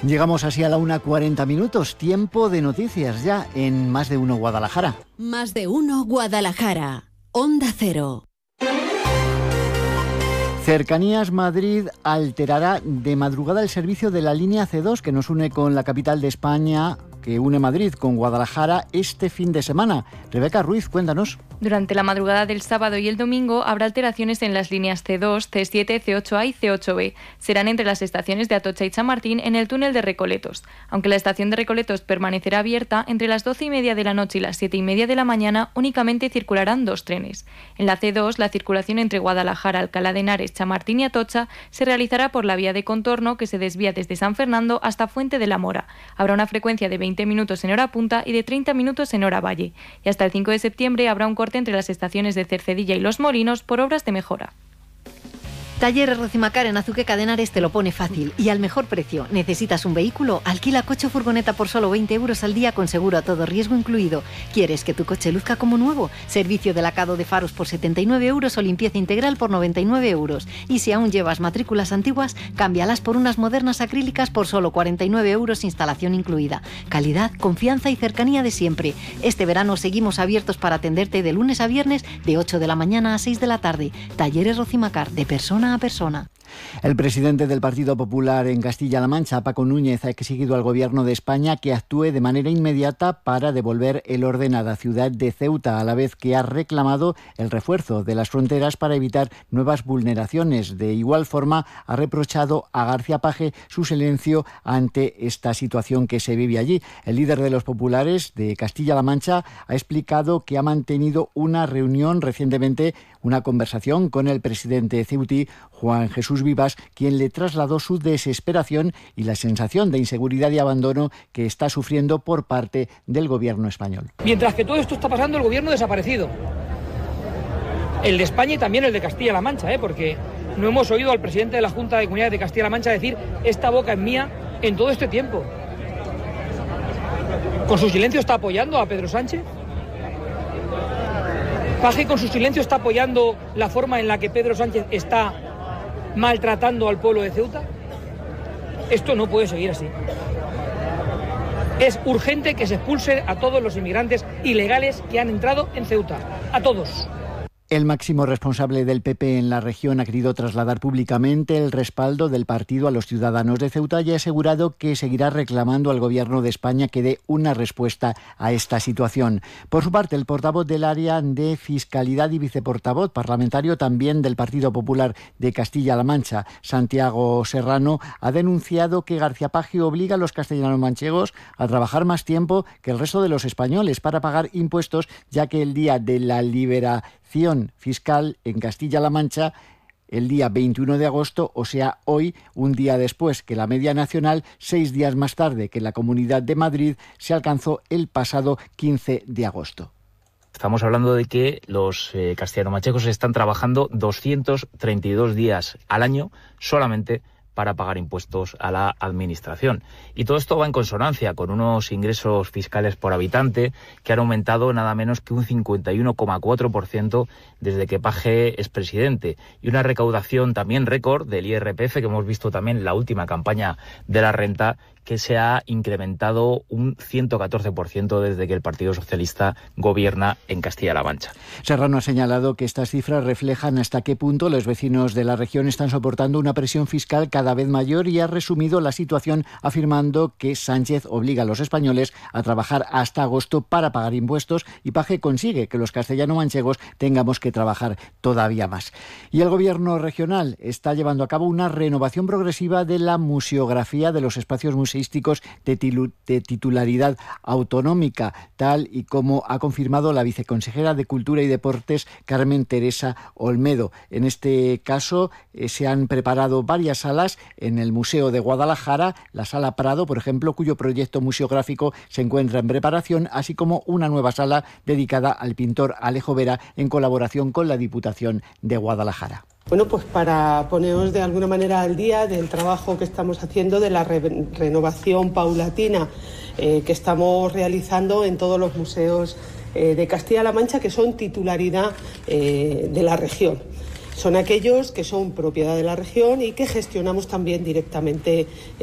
Llegamos así a la 1:40, tiempo de noticias ya en Más de Uno Guadalajara. Más de Uno Guadalajara, Onda Cero. Cercanías Madrid alterará de madrugada el servicio de la línea C2 que nos une con la capital de España, que une Madrid con Guadalajara este fin de semana. Rebeca Ruiz, cuéntanos. Durante la madrugada del sábado y el domingo habrá alteraciones en las líneas C2, C7, C8A y C8B. Serán entre las estaciones de Atocha y Chamartín en el túnel de Recoletos. Aunque la estación de Recoletos permanecerá abierta, entre las 12:30 de la noche y las 7:30 de la mañana únicamente circularán 2 trenes. En la C2, la circulación entre Guadalajara, Alcalá de Henares, Chamartín y Atocha se realizará por la vía de contorno que se desvía desde San Fernando hasta Fuente de la Mora. Habrá una frecuencia de 20 minutos en hora punta y de 30 minutos en hora valle. Y hasta el 5 de septiembre habrá un corte entre las estaciones de Cercedilla y Los Molinos por obras de mejora. Talleres Rocimacar en Azuqueca de Henares te lo pone fácil y al mejor precio. ¿Necesitas un vehículo? Alquila coche o furgoneta por solo 20 euros al día con seguro a todo riesgo incluido. ¿Quieres que tu coche luzca como nuevo? Servicio de lacado de faros por 79 euros o limpieza integral por 99 euros. Y si aún llevas matrículas antiguas, cámbialas por unas modernas acrílicas por solo 49 euros, instalación incluida. Calidad, confianza y cercanía de siempre. Este verano seguimos abiertos para atenderte de lunes a viernes de 8 de la mañana a 6 de la tarde. Talleres Rocimacar, de persona a persona. El presidente del Partido Popular en Castilla-La Mancha, Paco Núñez, ha exigido al Gobierno de España que actúe de manera inmediata para devolver el orden a la ciudad de Ceuta, a la vez que ha reclamado el refuerzo de las fronteras para evitar nuevas vulneraciones. De igual forma, ha reprochado a García Paje su silencio ante esta situación que se vive allí. El líder de los populares de Castilla-La Mancha ha explicado que ha mantenido una reunión recientemente, una conversación con el presidente ceutí, Juan Jesús Vivas, quien le trasladó su desesperación y la sensación de inseguridad y abandono que está sufriendo por parte del gobierno español. Mientras que todo esto está pasando, el gobierno desaparecido. El de España y también el de Castilla-La Mancha, porque no hemos oído al presidente de la Junta de Comunidades de Castilla-La Mancha decir esta boca es mía en todo este tiempo. ¿Con su silencio está apoyando a Pedro Sánchez? ¿Paje con su silencio está apoyando la forma en la que Pedro Sánchez está maltratando al pueblo de Ceuta? Esto no puede seguir así. Es urgente que se expulse a todos los inmigrantes ilegales que han entrado en Ceuta. A todos. El máximo responsable del PP en la región ha querido trasladar públicamente el respaldo del partido a los ciudadanos de Ceuta y ha asegurado que seguirá reclamando al Gobierno de España que dé una respuesta a esta situación. Por su parte, el portavoz del área de Fiscalidad y viceportavoz parlamentario también del Partido Popular de Castilla-La Mancha, Santiago Serrano, ha denunciado que García Paje obliga a los castellanos manchegos a trabajar más tiempo que el resto de los españoles para pagar impuestos, ya que el día de la liberación fiscal en Castilla-La Mancha, el día 21 de agosto, o sea, hoy, un día después que la media nacional, 6 días más tarde que la Comunidad de Madrid, se alcanzó el pasado 15 de agosto. Estamos hablando de que los castellano-manchegos están trabajando 232 días al año solamente para pagar impuestos a la administración. Y todo esto va en consonancia con unos ingresos fiscales por habitante que han aumentado nada menos que un 51,4% desde que Paje es presidente. Y una recaudación también récord del IRPF, que hemos visto también en la última campaña de la renta, que se ha incrementado un 114% desde que el Partido Socialista gobierna en Castilla-La Mancha. Serrano ha señalado que estas cifras reflejan hasta qué punto los vecinos de la región están soportando una presión fiscal cada vez mayor y ha resumido la situación afirmando que Sánchez obliga a los españoles a trabajar hasta agosto para pagar impuestos y Paje consigue que los castellano-manchegos tengamos que trabajar todavía más. Y el gobierno regional está llevando a cabo una renovación progresiva de la museografía de los espacios museísticos de titularidad autonómica, tal y como ha confirmado la viceconsejera de Cultura y Deportes, Carmen Teresa Olmedo. En este caso se han preparado varias salas en el Museo de Guadalajara, la Sala Prado, por ejemplo, cuyo proyecto museográfico se encuentra en preparación, así como una nueva sala dedicada al pintor Alejo Vera en colaboración con la Diputación de Guadalajara. Bueno, pues para poneros de alguna manera al día del trabajo que estamos haciendo, de la renovación paulatina que estamos realizando en todos los museos de Castilla-La Mancha que son titularidad de la región. Son aquellos que son propiedad de la región y que gestionamos también directamente